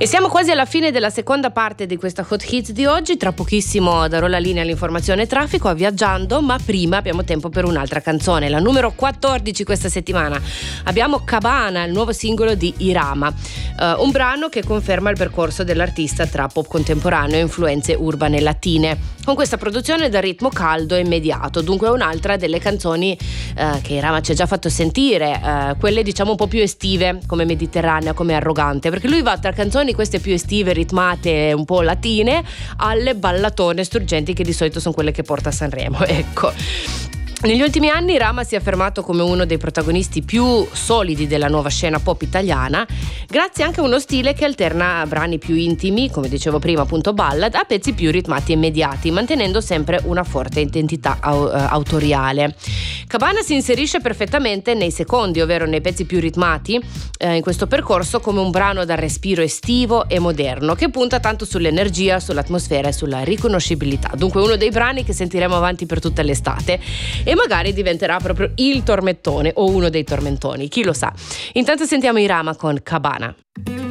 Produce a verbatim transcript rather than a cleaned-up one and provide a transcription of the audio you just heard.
E siamo quasi alla fine della seconda parte di questa Hot Hits di oggi. Tra pochissimo darò la linea all'informazione traffico a Viaggiando, ma prima abbiamo tempo per un'altra canzone, la numero quattordici questa settimana. Abbiamo Cabana, il nuovo singolo di Irama, uh, un brano che conferma il percorso dell'artista tra pop contemporaneo e influenze urbane latine, con questa produzione dal ritmo caldo e immediato. Dunque è un'altra delle canzoni uh, che Irama ci ha già fatto sentire, uh, quelle diciamo un po' più estive, come Mediterranea, come Arrogante, perché lui va tra canzoni queste più estive, ritmate, un po' latine, alle ballatone struggenti che di solito sono quelle che porta a Sanremo, ecco. Negli ultimi anni Rama si è affermato come uno dei protagonisti più solidi della nuova scena pop italiana, grazie anche a uno stile che alterna brani più intimi, come dicevo prima appunto ballad, a pezzi più ritmati e immediati, mantenendo sempre una forte identità au- autoriale. Cabana si inserisce perfettamente nei secondi, ovvero nei pezzi più ritmati, eh, in questo percorso, come un brano dal respiro estivo e moderno, che punta tanto sull'energia, sull'atmosfera e sulla riconoscibilità. Dunque uno dei brani che sentiremo avanti per tutta l'estate, e magari diventerà proprio il tormentone o uno dei tormentoni, chi lo sa. Intanto sentiamo Irama con Cabana.